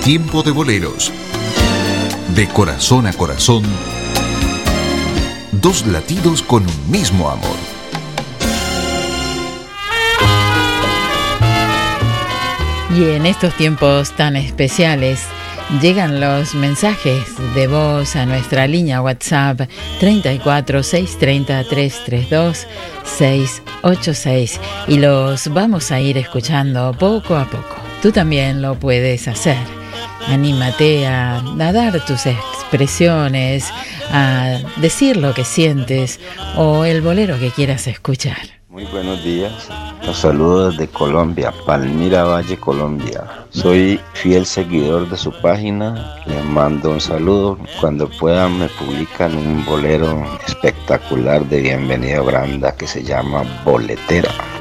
Tiempo de boleros. De corazón a corazón, dos latidos con un mismo amor. Y en estos tiempos tan especiales llegan los mensajes de voz a nuestra línea WhatsApp 34 630 332 686 y los vamos a ir escuchando poco a poco. Tú también lo puedes hacer. Anímate a dar tus expresiones, a decir lo que sientes o el bolero que quieras escuchar. Muy buenos días, los saludo desde Colombia, Palmira Valle, Colombia. Soy fiel seguidor de su página, les mando un saludo. Cuando puedan me publican un bolero espectacular de Bienvenido Granda que se llama Boletera.